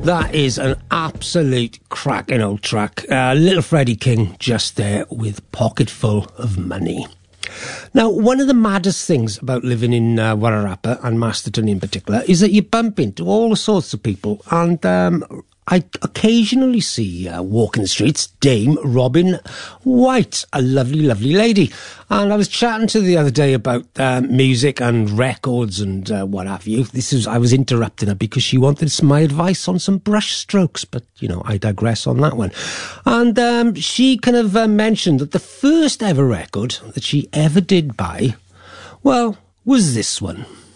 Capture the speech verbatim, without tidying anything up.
That is an absolute cracking old track. Uh, Little Freddie King just there with Pocket Full of Money. Now, one of the maddest things about living in uh, Wairarapa, and Masterton in particular, is that you bump into all sorts of people, and um, I occasionally see uh, walking the streets Dame Robin White, a lovely, lovely lady. And I was chatting to her the other day about uh, music and records and uh, what have you. This is I was interrupting her because she wanted some my advice on some brush strokes, but you know I digress on that one. And um, she kind of uh, mentioned that the first ever record that she ever did buy, well, was this one.